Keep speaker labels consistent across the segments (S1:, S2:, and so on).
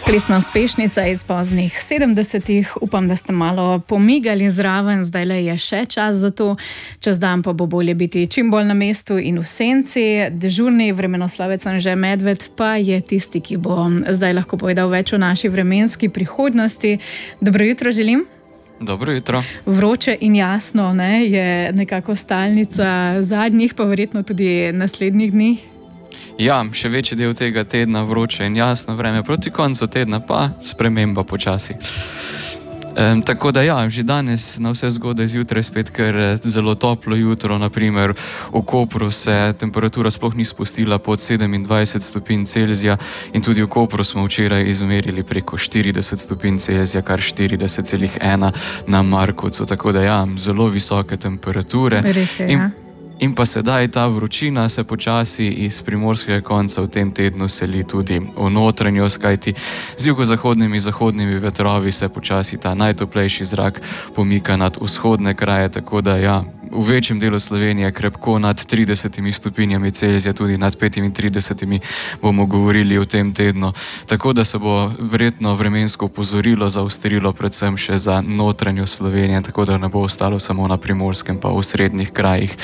S1: Plesna uspešnica iz poznih 70-ih. Upam, da ste malo pomigali zraven, zdajle je še čas za to. Čez dan pa bo bolje biti čim bolj na mestu in v senci. Dežurni vremenoslovec Anže Medved pa je tisti, ki bo zdaj lahko povedal več o naši vremenski prihodnosti. Dobro jutro želim.
S2: Dobro jutro.
S1: Vroče in jasno, ne, je nekako stalnica zadnjih, pa verjetno tudi naslednjih dni.
S2: Ja, še večji del tega tedna vroče in jasno vreme, proti koncu tedna pa sprememba počasi. Tako da ja, že danes na vse zgodaj zjutraj spet kar zelo toplo jutro, naprimer v Kopru se temperatura sploh ni spustila pod 27 stopinj Celzija in tudi v Kopru smo včeraj izmerili preko 40 stopinj Celzija, kar 40,1 na Markovcu, tako da ja, zelo visoke temperature.
S1: Res je, ja.
S2: In pa sedaj ta vročina se počasi iz primorskega konca v tem tednu seli tudi v notranjost, kajti z jugozahodnimi in zahodnimi vetrovi se počasi ta najtoplejši zrak pomika nad vzhodne kraje, tako da ja, v večjem delu Slovenije krepko nad 30 stopinjami Celzija, tudi nad 35 bomo govorili v tem tednu, tako da se bo verjetno vremensko opozorilo zaostrilo predvsem še za notranjo Slovenijo, tako da ne bo ostalo samo na primorskem pa v srednjih krajih.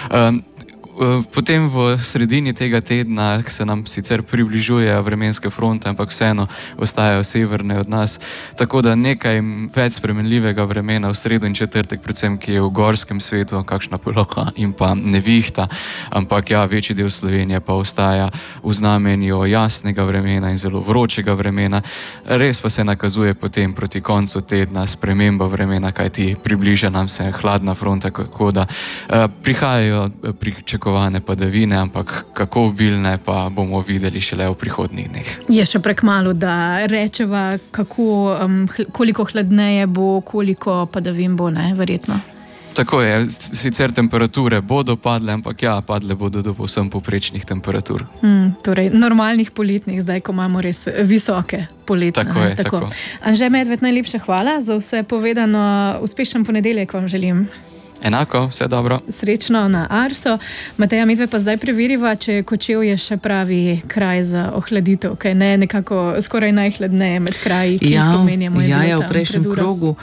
S2: Potem v sredini tega tedna se nam sicer približujejo vremenske fronte, ampak vseeno ostajajo severne od nas, tako da nekaj več spremenljivega vremena v sredo in četrtek, predvsem ki je v gorskem svetu, kakšna poloha in pa nevihta, ampak ja, večji del Slovenije pa ostaja v znamenju jasnega vremena in zelo vročega vremena. Res pa se nakazuje potem proti koncu tedna sprememba vremena, kajti približa nam se hladna fronta, tako da prihajajo pričakovane padavine, ampak kako obilne pa bomo videli šele v prihodnjih dneh.
S1: Je še prekmalu, da rečeva, koliko hladneje bo, koliko padavin bo, ne, verjetno.
S2: Tako je, sicer temperature bodo padle, ampak ja, padle bodo do povsem povprečnih temperatur.
S1: Torej, normalnih poletnih, zdaj, ko imamo res visoke poletne.
S2: Tako je, tako.
S1: Anže Medved, najlepša hvala za vse povedano. Uspešen ponedeljek vam želim.
S2: Enako, vse dobro.
S1: Srečno na Arso. Mateja, midve pa zdaj preveriva, če Kočevje še pravi kraj za ohladitev, kaj ne, nekako skoraj najhladneje med kraji, ki jih pomenjamo.
S3: Ja, v prejšnjem krogu.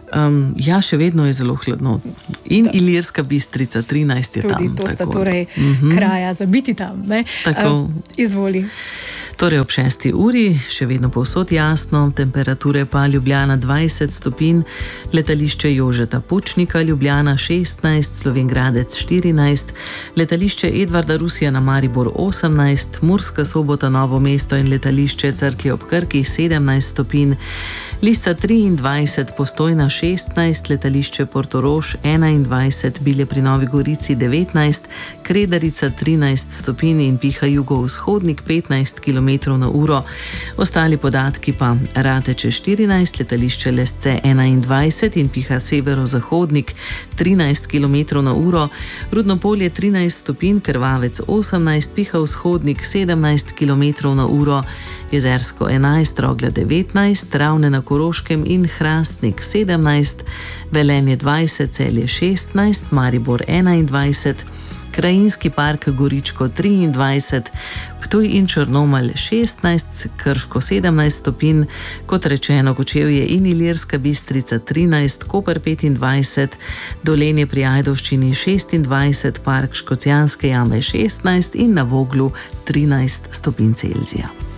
S3: Ja, še vedno je zelo hladno. In Ilirska Bistrica, 13 je tam.
S1: Tudi to sta torej kraja za biti tam, ne?
S3: Tako.
S1: Izvoli.
S3: Torej ob 6. uri, še vedno povsod jasno, temperature pa Ljubljana 20 stopinj, letališče Jožeta Pučnika, Ljubljana 16, Slovenj Gradec 14, letališče Edvarda Rusjana Maribor 18, Murska Sobota Novo mesto in letališče Cerklje ob Krki 17 stopinj, Lisca 23, Postojna 16, letališče Portorož 21, Bilje pri Novi Gorici 19, Kredarica 13 stopinj in piha jugovzhodnik 15 km na uro. Ostali podatki pa Rateče 14, letališče Lesce 21 in piha severozahodnik 13 km na uro, Rudnopolje 13 stopinj, Krvavec 18, piha vzhodnik 17 km na uro, Jezersko 11, Rogla 19, Ravne na Koroškem in Hrastnik 17, Velenje 20, Celje 16, Maribor 21, Krajinski park Goričko 23, Ptuj in Črnomelj 16, Krško 17 stopinj, kot rečeno Kočevje in Ilirska Bistrica 13, Koper 25, Dolenje pri Ajdovščini 26, Park Škocjanske jame 16 in na Voglu 13 stopinj Celzija.